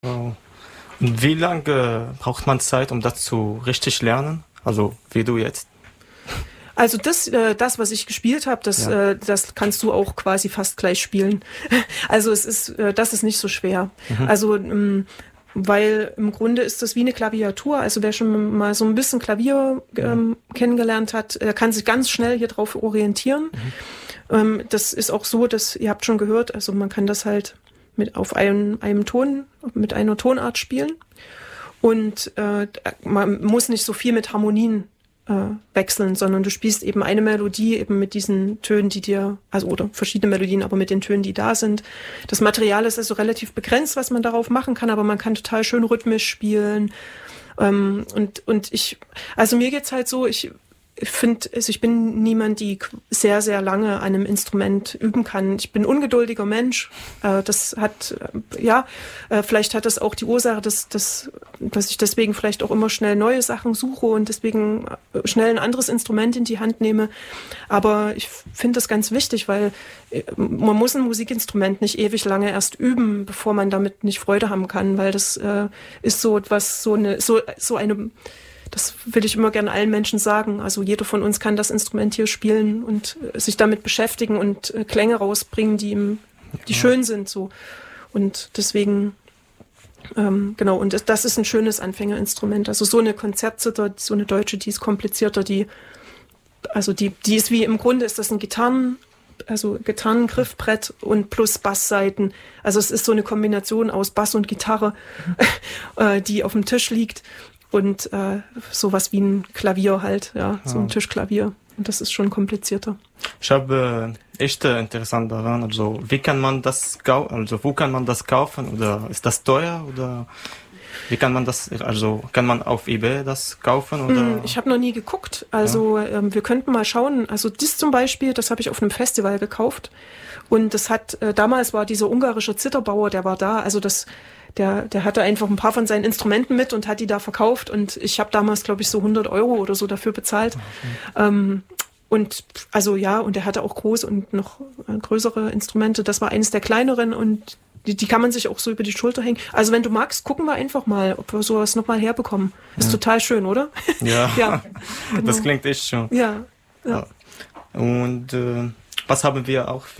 Wow. Und wie lange braucht man Zeit, um das zu richtig lernen? Also wie du jetzt? Also das, was ich gespielt habe, das kannst du auch quasi fast gleich spielen. Also das ist nicht so schwer. Also weil im Grunde ist das wie eine Klaviatur. Also wer schon mal so ein bisschen Klavier kennengelernt hat, kann sich ganz schnell hier drauf orientieren. Das ist auch so, dass ihr habt schon gehört, also man kann das halt auf einem Ton, mit einer Tonart spielen. Und man muss nicht so viel mit Harmonien wechseln, sondern du spielst eben eine Melodie eben mit diesen Tönen, oder verschiedene Melodien, aber mit den Tönen, die da sind. Das Material ist also relativ begrenzt, was man darauf machen kann, aber man kann total schön rhythmisch spielen. Also mir geht's halt so, ich finde, also ich bin niemand, die sehr, sehr lange an einem Instrument üben kann. Ich bin ein ungeduldiger Mensch. Das hat, vielleicht hat das auch die Ursache, dass ich deswegen vielleicht auch immer schnell neue Sachen suche und deswegen schnell ein anderes Instrument in die Hand nehme. Aber ich finde das ganz wichtig, weil man muss ein Musikinstrument nicht ewig lange erst üben, bevor man damit nicht Freude haben kann, weil das ist so etwas, das will ich immer gerne allen Menschen sagen. Also jeder von uns kann das Instrument hier spielen und sich damit beschäftigen und Klänge rausbringen, die schön sind, so. Und deswegen, genau. Und das ist ein schönes Anfängerinstrument. Also so eine Konzertzither, so eine deutsche, die ist komplizierter, die ist wie, im Grunde ist das ein Gitarrengriffbrett und plus Basssaiten. Also es ist so eine Kombination aus Bass und Gitarre, die auf dem Tisch liegt. Und sowas wie ein Klavier halt, so ein Tischklavier. Und das ist schon komplizierter. Ich habe echt interessant daran, also wie kann man das wo kann man das kaufen oder ist das teuer oder wie kann man das, also kann man auf eBay das kaufen oder? Ich habe noch nie geguckt, also wir könnten mal schauen, also das zum Beispiel, das habe ich auf einem Festival gekauft und das hat, damals war dieser ungarische Zitterbauer, der war da, also der hatte einfach ein paar von seinen Instrumenten mit und hat die da verkauft und ich habe damals, glaube ich, so 100 € oder so dafür bezahlt. Und also und er hatte auch große und noch größere Instrumente. Das war eines der kleineren und die kann man sich auch so über die Schulter hängen. Also wenn du magst, gucken wir einfach mal, ob wir sowas nochmal herbekommen. Ist total schön, oder? Ja, ja, genau. Das klingt echt schön. Ja. Und was haben wir auch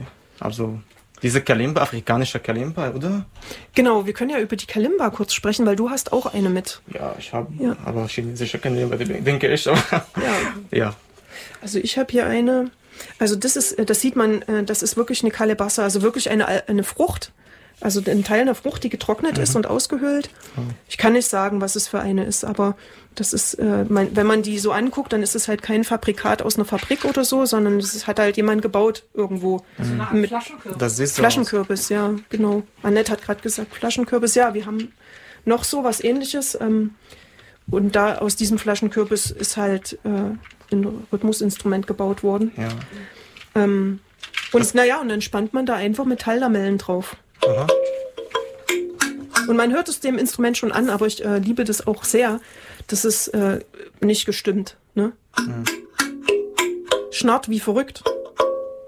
diese Kalimba, afrikanische Kalimba, oder? Genau, wir können ja über die Kalimba kurz sprechen, weil du hast auch eine mit. Ja, ich habe aber chinesische Kalimba, denke ich. Ja. Also ich habe hier eine, also das sieht man, das ist wirklich eine Kalebassa, also wirklich eine Frucht, also ein Teil einer Frucht, die getrocknet ist und ausgehöhlt. Ich kann nicht sagen, was es für eine ist, aber das ist, wenn man die so anguckt, dann ist es halt kein Fabrikat aus einer Fabrik oder so, sondern das hat halt jemand gebaut irgendwo. Also mit Flaschenkürbis. Das ist Flaschenkürbis, ja, genau. Annette hat gerade gesagt, Flaschenkürbis, ja, wir haben noch so was Ähnliches. Und da aus diesem Flaschenkürbis ist halt ein Rhythmusinstrument gebaut worden. Ja. Und dann spannt man da einfach Metalllamellen drauf. Aha. Und man hört es dem Instrument schon an, aber ich liebe das auch sehr. Das ist nicht gestimmt. Ne? Schnarrt wie verrückt.